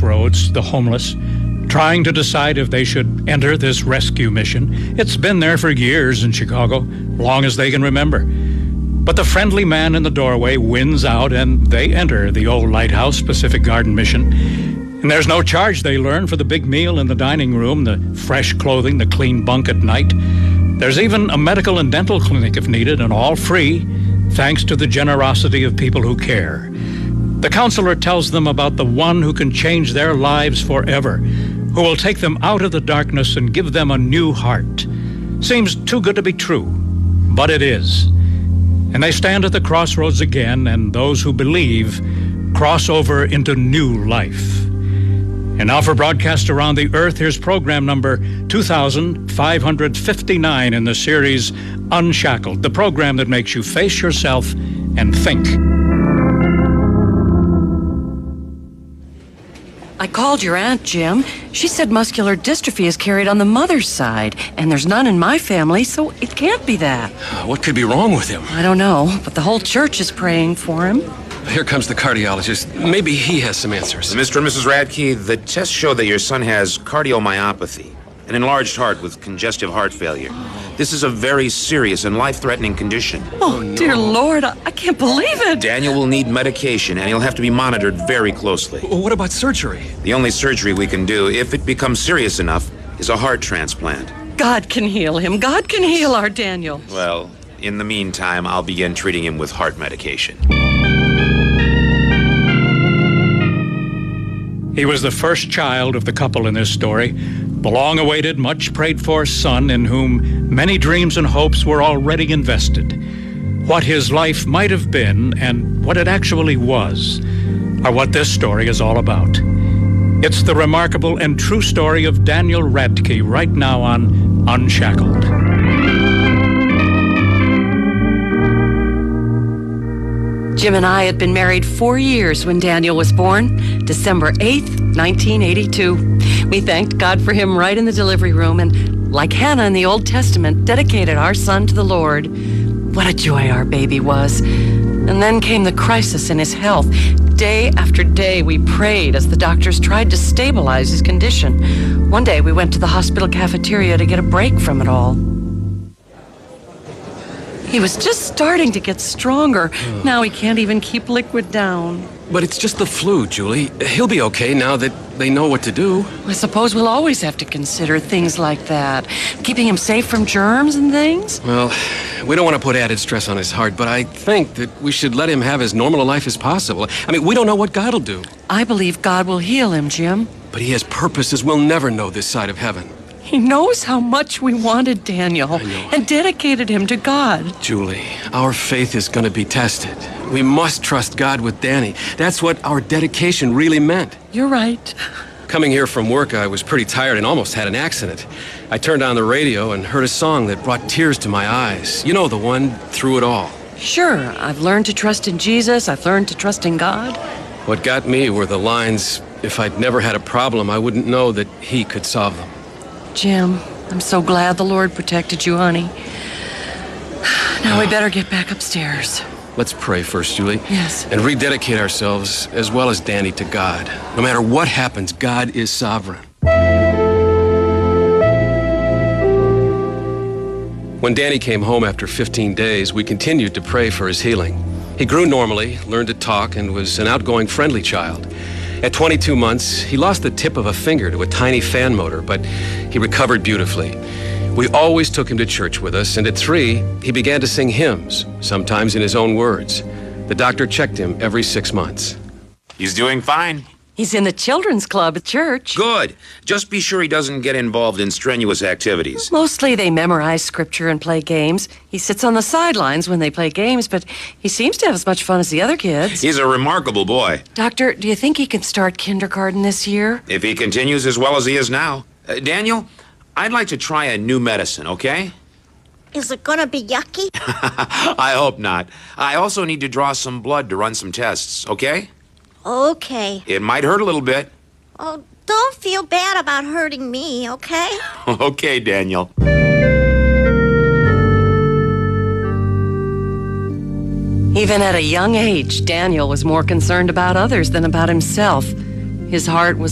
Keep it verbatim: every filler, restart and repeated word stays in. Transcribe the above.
crossroads, the homeless, trying to decide if they should enter this rescue mission. It's been there for years in Chicago, long as they can remember. But the friendly man in the doorway wins out, and they enter the old Lighthouse Pacific Garden Mission. And there's no charge, they learn, for the big meal in the dining room, the fresh clothing, the clean bunk at night. There's even a medical and dental clinic if needed, and all free, thanks to the generosity of people who care. The counselor tells them about the one who can change their lives forever, who will take them out of the darkness and give them a new heart. Seems too good to be true, but it is. And they stand at the crossroads again, and those who believe cross over into new life. And now for broadcast around the earth, here's program number two thousand five hundred fifty-nine in the series Unshackled, the program that makes you face yourself and think. I called your aunt, Jim. She said muscular dystrophy is carried on the mother's side, and there's none in my family, so it can't be that. What could be wrong with him? I don't know, but the whole church is praying for him. Here comes the cardiologist. Maybe he has some answers. Mister and Missus Radke, the tests show that your son has cardiomyopathy, an enlarged heart with congestive heart failure. This is a very serious and life-threatening condition. Oh, no. Dear Lord, I, I can't believe it. Daniel will need medication, and he'll have to be monitored very closely. Well, what about surgery? The only surgery we can do, if it becomes serious enough, is a heart transplant. God can heal him. God can heal our Daniel. Well, in the meantime, I'll begin treating him with heart medication. He was the first child of the couple in this story, the long-awaited, much-prayed-for son in whom many dreams and hopes were already invested. What his life might have been and what it actually was are what this story is all about. It's the remarkable and true story of Daniel Radke right now on Unshackled. Jim and I had been married four years when Daniel was born, December eighth, nineteen eighty-two. We thanked God for him right in the delivery room and, like Hannah in the Old Testament, dedicated our son to the Lord. What a joy our baby was. And then came the crisis in his health. Day after day we prayed as the doctors tried to stabilize his condition. One day we went to the hospital cafeteria to get a break from it all. He was just starting to get stronger. Now he can't even keep liquid down. But it's just the flu, Julie. He'll be okay now that they know what to do. I suppose we'll always have to consider things like that. Keeping him safe from germs and things. Well, we don't want to put added stress on his heart, but I think that we should let him have as normal a life as possible. I mean, we don't know what God will do. I believe God will heal him, Jim. But he has purposes we'll never know this side of heaven. He knows how much we wanted Daniel and dedicated him to God. Julie, our faith is going to be tested. We must trust God with Danny. That's what our dedication really meant. You're right. Coming here from work, I was pretty tired and almost had an accident. I turned on the radio and heard a song that brought tears to my eyes. You know, the one, Through It All. Sure, I've learned to trust in Jesus. I've learned to trust in God. What got me were the lines, if I'd never had a problem, I wouldn't know that he could solve them. Jim, I'm so glad the Lord protected you, honey. Now we better get back upstairs. Let's pray first, Julie. Yes. And rededicate ourselves, as well as Danny, to God. No matter what happens, God is sovereign. When Danny came home after fifteen days, we continued to pray for his healing. He grew normally, learned to talk, and was an outgoing, friendly child. At twenty-two months, he lost the tip of a finger to a tiny fan motor, but he recovered beautifully. We always took him to church with us, and at three, he began to sing hymns, sometimes in his own words. The doctor checked him every six months. He's doing fine. He's in the children's club at church. Good. Just be sure he doesn't get involved in strenuous activities. Mostly they memorize scripture and play games. He sits on the sidelines when they play games, but he seems to have as much fun as the other kids. He's a remarkable boy. Doctor, do you think he can start kindergarten this year? If he continues as well as he is now. Uh, Daniel, I'd like to try a new medicine, okay? Is it gonna be yucky? I hope not. I also need to draw some blood to run some tests, okay? Okay. It might hurt a little bit. Oh, don't feel bad about hurting me, okay? Okay, Daniel. Even at a young age, Daniel was more concerned about others than about himself. His heart was